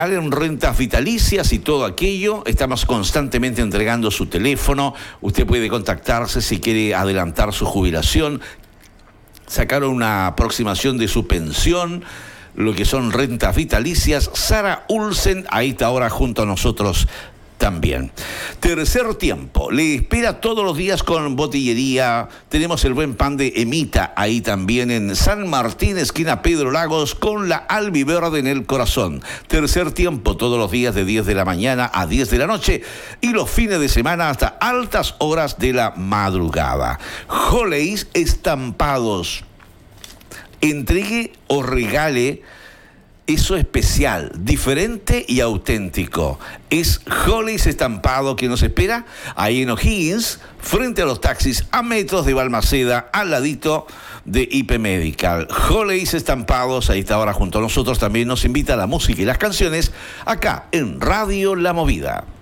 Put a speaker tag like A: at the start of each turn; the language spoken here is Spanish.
A: Hagan rentas vitalicias y todo aquello. Estamos constantemente entregando su teléfono. Usted puede contactarse si quiere adelantar su jubilación, sacar una aproximación de su pensión, lo que son rentas vitalicias. Sara Olsen, ahí está ahora junto a nosotros también. Tercer tiempo, le espera todos los días con botillería. Tenemos el buen pan de Emita ahí también en San Martín, esquina Pedro Lagos, con la albiverde en el corazón. Tercer tiempo, todos los días de 10 de la mañana a 10 de la noche y los fines de semana hasta altas horas de la madrugada. Joleis estampados. Entregue o regale eso especial, diferente y auténtico. Es Joleis Estampado que nos espera ahí en O'Higgins, frente a los taxis, a metros de Balmaceda, al ladito de IP Medical. Joleis Estampados, ahí está ahora junto a nosotros, también nos invita a la música y las canciones acá en Radio La Movida.